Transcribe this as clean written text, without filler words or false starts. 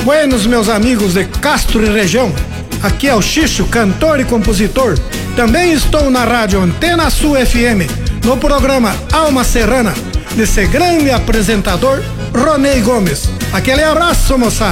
Buenos, meus amigos de Castro e região. Aqui é o Xixo, cantor e compositor. Também estou na rádio Antena Sul FM, no programa Alma Serrana, desse grande apresentador, Ronei Gomes. Aquele abraço, moçada.